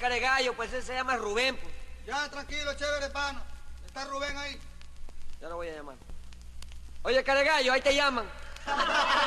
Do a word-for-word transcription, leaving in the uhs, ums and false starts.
Caregallo, pues él se llama Rubén, pues. Ya, tranquilo, chévere, pana. Está Rubén ahí. Ya lo voy a llamar. Oye, Caregallo, ahí te llaman.